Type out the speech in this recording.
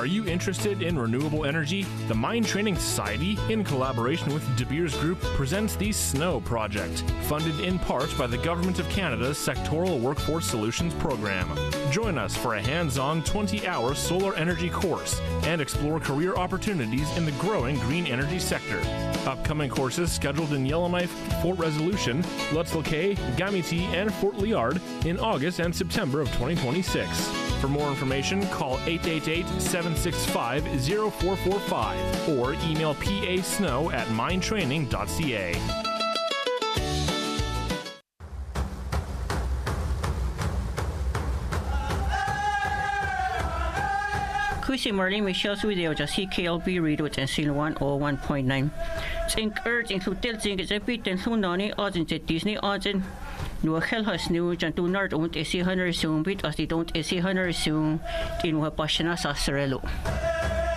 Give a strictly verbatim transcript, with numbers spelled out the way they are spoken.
Are you interested in renewable energy? The Mine Training Society, in collaboration with De Beers Group, presents the SNOW Project, funded in part by the Government of Canada's Sectoral Workforce Solutions Program. Join us for a hands-on twenty-hour solar energy course and explore career opportunities in the growing green energy sector. Upcoming courses scheduled in Yellowknife, Fort Resolution, Lutz-le-Quay, Gamiti, and Fort Liard in August and September of twenty twenty-six. For more information, call eight eight eight, seven six five, zero four four five or email pasnow at minetraining dot c a. Kusi Marlene Michelle's video just C K L B radio ten sin one oh one point nine. Think urge into tilting is a bit and soon on it odds into Disney odds and no hell has new and do not own a C hundred soon bit as they don't a C hundred soon in what Pashana Sasarello.